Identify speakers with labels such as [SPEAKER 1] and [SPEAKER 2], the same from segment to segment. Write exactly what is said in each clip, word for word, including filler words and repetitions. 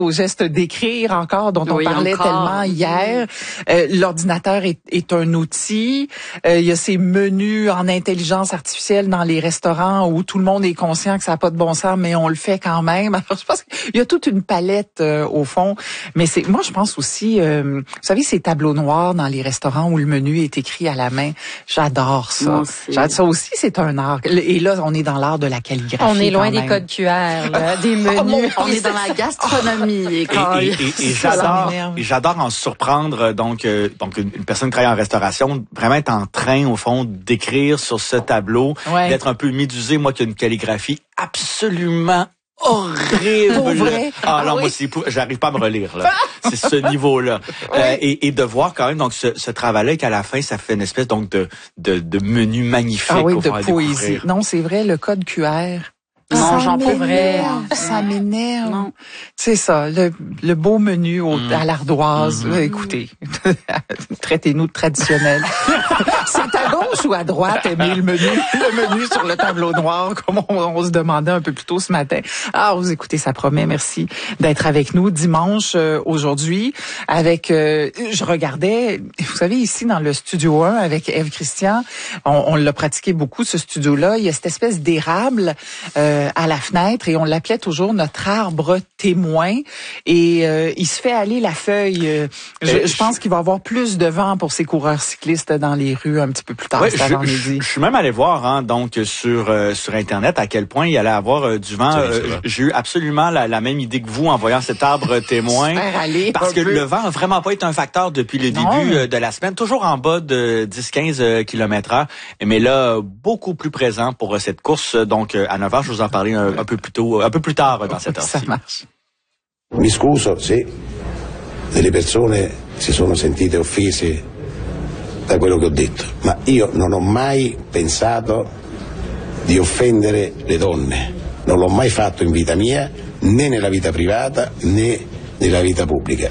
[SPEAKER 1] au geste d'écrire encore, dont
[SPEAKER 2] oui,
[SPEAKER 1] on parlait
[SPEAKER 2] encore.
[SPEAKER 1] tellement hier. Euh, l'ordinateur est, est un outil. Euh, il y a ces menus en intelligence artificielle dans les restaurants où tout le monde est conscient que ça n'a pas de bon sens, mais on le fait quand même. Alors, je pense qu'il y a toute une palette euh, au fond. Mais c'est, moi, je pense aussi, euh, vous savez, ces tableaux noirs dans les restaurants où le menu est écrit à la main. J'adore ça. J'adore ça aussi, c'est un art. Et là, on est dans l'art de la calligraphie.
[SPEAKER 3] On est loin
[SPEAKER 1] des
[SPEAKER 3] codes Q R, là, des menus.
[SPEAKER 1] Oh,
[SPEAKER 3] on est dans la gastronomie.
[SPEAKER 2] Et, et, et, et j'adore, et j'adore en surprendre donc euh, donc une, une personne qui travaille en restauration, vraiment être en train au fond d'écrire sur ce tableau,
[SPEAKER 1] ouais.
[SPEAKER 2] d'être un peu médusé, moi qui ai une calligraphie absolument horrible.
[SPEAKER 1] Pour vrai?
[SPEAKER 2] Ah,
[SPEAKER 1] ah
[SPEAKER 2] non,
[SPEAKER 1] oui?
[SPEAKER 2] moi c'est j'arrive pas à me relire là. C'est ce niveau-là. Oui. Euh, et, et de voir quand même donc ce, ce travail-là qu'à la fin ça fait une espèce donc de de, de menu magnifique.
[SPEAKER 1] Ah oui,
[SPEAKER 2] au
[SPEAKER 1] de
[SPEAKER 2] fond
[SPEAKER 1] poésie. Non, c'est vrai, le code Q R.
[SPEAKER 3] Non, j'en peux vrai.
[SPEAKER 1] Ça m'énerve. C'est ça, le, le beau menu au, mmh. à l'ardoise. Mmh. Écoutez, traitez-nous de traditionnel. C'est à gauche ou à droite, aimer le menu, le menu sur le tableau noir, comme on, on se demandait un peu plus tôt ce matin. Ah, vous écoutez, ça promet. Merci d'être avec nous dimanche euh, aujourd'hui. Avec, euh, je regardais, vous savez, ici dans le studio un avec Ève Christian, on, on l'a pratiqué beaucoup ce studio-là. Il y a cette espèce d'érable. Euh, à la fenêtre et on l'appelait toujours notre arbre témoin et euh, il se fait aller la feuille. Euh, je, je pense qu'il va y avoir plus de vent pour ces coureurs cyclistes dans les rues un petit peu plus tard
[SPEAKER 2] ouais,
[SPEAKER 1] cet avant-midi.
[SPEAKER 2] Je, je suis même allé voir hein, donc sur euh, sur internet à quel point il allait avoir euh, du vent. Euh, j'ai eu absolument la, la même idée que vous en voyant cet arbre témoin
[SPEAKER 1] aller,
[SPEAKER 2] parce que
[SPEAKER 1] peu.
[SPEAKER 2] le vent a vraiment pas été un facteur depuis le
[SPEAKER 1] non.
[SPEAKER 2] début euh, de la semaine, toujours en bas de dix à quinze kilomètres heure, mais là beaucoup plus présent pour euh, cette course donc euh, à neuf heures, je vous en parler un, un peu plus tôt, un peu plus tard dans cette heure-ci.
[SPEAKER 1] Ça marche.
[SPEAKER 4] Mi scuso se delle persone si sono sentite offese da quello che ho detto, ma io non ho mai pensato di offendere le donne. Non l'ho mai fatto in vita mia, né nella vita privata, né nella vita pubblica.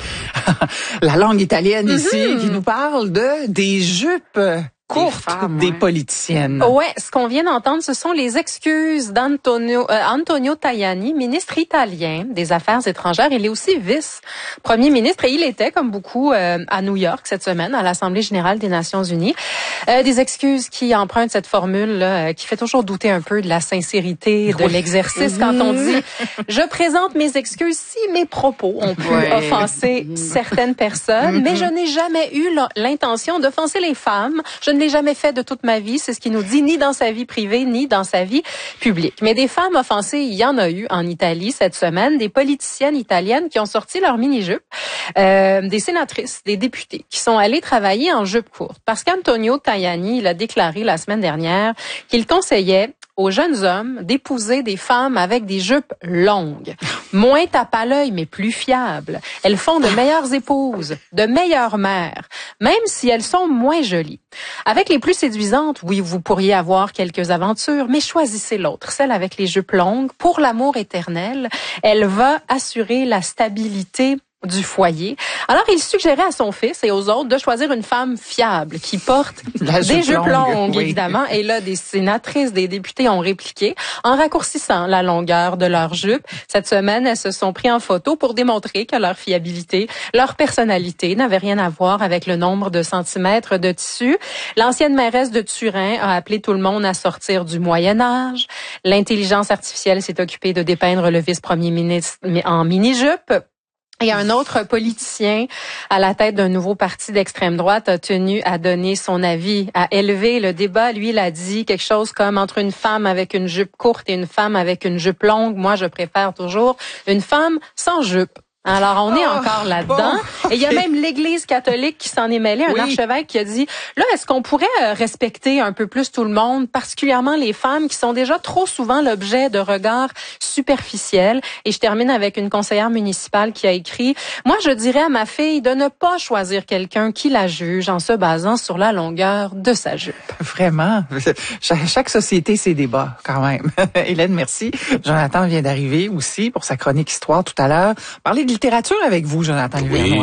[SPEAKER 1] La langue italienne mm-hmm. ici qui nous parle de des jupes courte des, femmes, des ouais. politiciennes.
[SPEAKER 3] Ouais, ce qu'on vient d'entendre, ce sont les excuses d'Antonio euh, Antonio Tajani, ministre italien des Affaires étrangères. Il est aussi vice-premier ministre et il était, comme beaucoup, euh, à New York cette semaine, à l'Assemblée générale des Nations unies. Euh, des excuses qui empruntent cette formule là, qui fait toujours douter un peu de la sincérité de oui. l'exercice quand on dit « Je présente mes excuses si mes propos ont pu ouais. offenser certaines personnes, mais je n'ai jamais eu l'intention d'offenser les femmes. Je ne l'ai jamais fait de toute ma vie. C'est ce qu'il nous dit, ni dans sa vie privée, ni dans sa vie publique. Mais des femmes offensées, il y en a eu en Italie cette semaine. Des politiciennes italiennes qui ont sorti leur mini-jupe. Euh, des sénatrices, des députés qui sont allés travailler en jupe courte. Parce qu'Antonio Tajani, il a déclaré la semaine dernière qu'il conseillait aux jeunes hommes d'épouser des femmes avec des jupes longues. Moins tape à l'œil, mais plus fiables. Elles font de meilleures épouses, de meilleures mères, même si elles sont moins jolies. Avec les plus séduisantes, oui, vous pourriez avoir quelques aventures, mais choisissez l'autre, celle avec les jupes longues. Pour l'amour éternel, elle va assurer la stabilité du foyer. Alors, il suggérait à son fils et aux autres de choisir une femme fiable qui porte
[SPEAKER 1] la
[SPEAKER 3] des jupes longues, longues
[SPEAKER 1] oui.
[SPEAKER 3] évidemment. Et là, des sénatrices, des députés ont répliqué en raccourcissant la longueur de leurs jupes. Cette semaine, elles se sont pris en photo pour démontrer que leur fiabilité, leur personnalité n'avait rien à voir avec le nombre de centimètres de tissu. L'ancienne mairesse de Turin a appelé tout le monde à sortir du Moyen-Âge. L'intelligence artificielle s'est occupée de dépeindre le vice-premier ministre en mini-jupe. Et un autre politicien à la tête d'un nouveau parti d'extrême droite a tenu à donner son avis, à élever le débat. Lui, il a dit quelque chose comme entre une femme avec une jupe courte et une femme avec une jupe longue. Moi, je préfère toujours une femme sans jupe. Alors, on est oh, encore là-dedans. Bon, okay. Et il y a même l'Église catholique qui s'en est mêlée, un oui. archevêque qui a dit, là, est-ce qu'on pourrait respecter un peu plus tout le monde, particulièrement les femmes qui sont déjà trop souvent l'objet de regards superficiels? Et je termine avec une conseillère municipale qui a écrit, moi, je dirais à ma fille de ne pas choisir quelqu'un qui la juge en se basant sur la longueur de sa jupe.
[SPEAKER 1] Vraiment. Chaque, chaque société, ses débats, quand même. Hélène, merci. Jonathan vient d'arriver aussi pour sa chronique histoire tout à l'heure. Parler de littérature avec vous, Jonathan Luvernois.
[SPEAKER 5] Oui.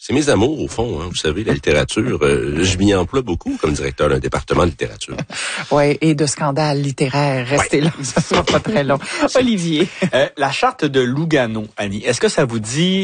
[SPEAKER 5] C'est mes amours, au fond. Hein. Vous savez, la littérature, euh, je m'y emploie beaucoup comme directeur d'un département de littérature.
[SPEAKER 1] Oui, et de scandales littéraires. Restez ouais. là, ça sera pas très long. Olivier.
[SPEAKER 2] Euh, la charte de Lugano, Annie, est-ce que ça vous dit